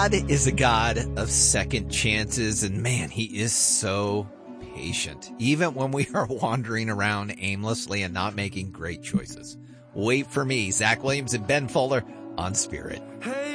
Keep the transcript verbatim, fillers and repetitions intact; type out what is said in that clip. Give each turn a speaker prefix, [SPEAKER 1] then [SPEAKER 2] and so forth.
[SPEAKER 1] God is a God of second chances, and man, he is so patient, even when we are wandering around aimlessly and not making great choices. Wait for me, Zach Williams and Ben Fuller on Spirit. Hey.